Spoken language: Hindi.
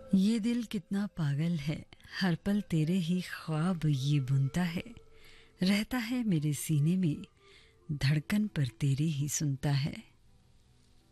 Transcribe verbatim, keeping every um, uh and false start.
ये दिल कितना पागल है, हर पल तेरे ही ख्वाब ये बुनता है। रहता है मेरे सीने में, धड़कन पर तेरी ही सुनता है।